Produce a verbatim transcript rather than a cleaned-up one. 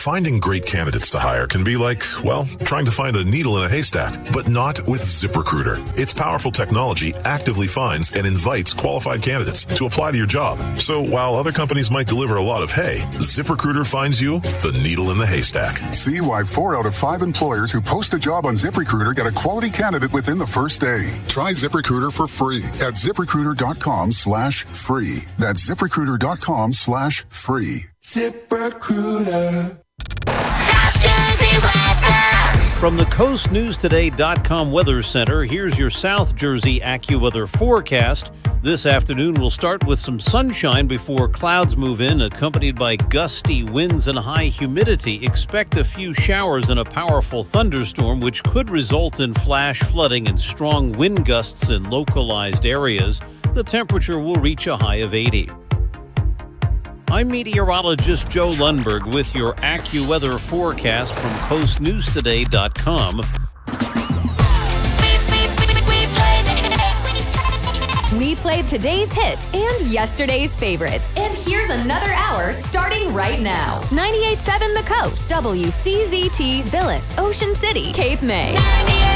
Finding great candidates to hire can be like, well, trying to find a needle in a haystack, but not with ZipRecruiter. Its powerful technology actively finds and invites qualified candidates to apply to your job. So while other companies might deliver a lot of hay, ZipRecruiter finds you the needle in the haystack. See why four out of five employers who post a job on ZipRecruiter get a quality candidate within the first day. Try ZipRecruiter for free at ZipRecruiter.com slash free. That's ZipRecruiter.com slash free. ZipRecruiter. South Jersey weather. From the coast news today dot com Weather Center, here's your South Jersey AccuWeather forecast. This afternoon will start with some sunshine before clouds move in, accompanied by gusty winds and high humidity. Expect a few showers and a powerful thunderstorm, which could result in flash flooding and strong wind gusts in localized areas. The temperature will reach a high of eighty. I'm meteorologist Joe Lundberg with your AccuWeather forecast from coast news today dot com. We played today's hits and yesterday's favorites. And here's another hour starting right now. ninety-eight point seven The Coast, W C Z T, Villas, Ocean City, Cape May.